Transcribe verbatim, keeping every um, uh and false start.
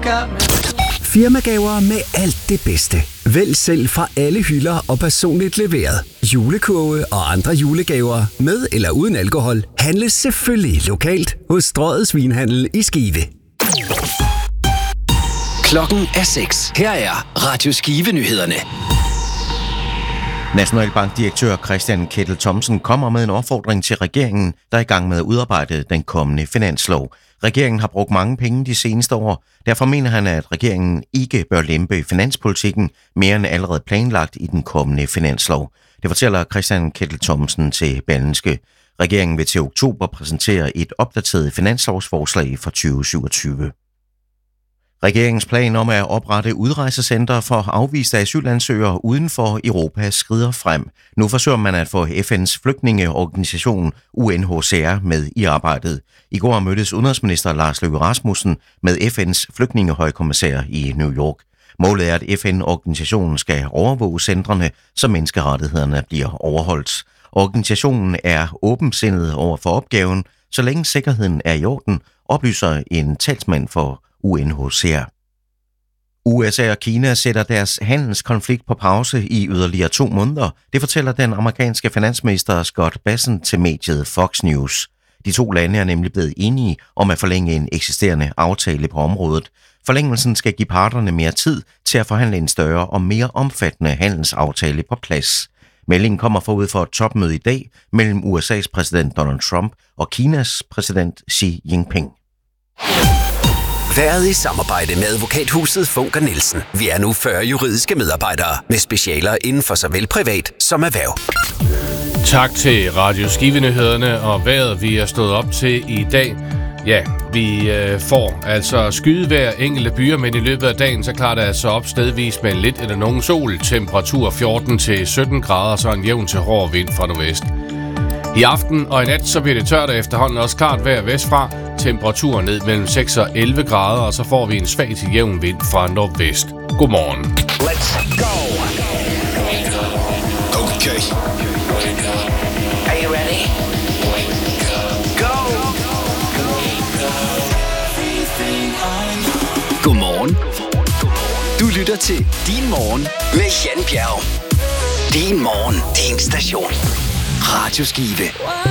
Firmagaver med alt det bedste. Vælg selv fra alle hylder og personligt leveret. Julekurve og andre julegaver med eller uden alkohol handles selvfølgelig lokalt hos Strøget Svinhandel i Skive. Klokken er seks. Her er Radio Skive-nyhederne. Nationalbankdirektør Christian Kettel Thomsen kommer med en opfordring til regeringen, der er i gang med at udarbejde den kommende finanslov. Regeringen har brugt mange penge de seneste år. Derfor mener han, at regeringen ikke bør lempe finanspolitikken mere end allerede planlagt i den kommende finanslov. Det fortæller Christian Kettel Thomsen til Berlingske. Regeringen vil til oktober præsentere et opdateret finanslovsforslag for tyve syvogtyve. Regeringens plan om at oprette udrejsecenter for afviste asylansøgere uden for Europa skrider frem. Nu forsøger man at få F N's flygtningeorganisation U N H C R med i arbejdet. I går mødtes udenrigsminister Lars Løkke Rasmussen med F N's flygtningehøjkommissær i New York. Målet er, at F N-organisationen skal overvåge centrene, så menneskerettighederne bliver overholdt. Organisationen er åbensindet over for opgaven, så længe sikkerheden er i orden, oplyser en talsmand for U N H C R. U S A og Kina sætter deres handelskonflikt på pause i yderligere to måneder. Det fortæller den amerikanske finansminister Scott Bessent til mediet Fox News. De to lande er nemlig blevet enige om at forlænge en eksisterende aftale på området. Forlængelsen skal give parterne mere tid til at forhandle en større og mere omfattende handelsaftale på plads. Meldingen kommer forud for et topmøde i dag mellem U S A's præsident Donald Trump og Kinas præsident Xi Jinping. Været i samarbejde med advokathuset Funker Nielsen. Vi er nu fyrre juridiske medarbejdere med specialer inden for såvel privat som erhverv. Tak til Radio Skive-nyhederne og vejret, vi er stået op til i dag. Ja, vi øh, får altså skydevejr enkelte byer, men i løbet af dagen så klarer det altså op stedvis med lidt eller nogen sol. Temperatur fjorten til sytten grader, så en jævn til hård vind fra nordvest. I aften og i nat så bliver det tørt og efterhånden også klart vejr vestfra. Temperaturen ned mellem seks og elleve grader, og så får vi en svag til jævn vind fra nordvest. Godmorgen. Let's go. Okay. Are you ready? Go. Godmorgen. Du lytter til Din Morgen med Jan Bjerg. Din Morgen, din station. Radio Skive.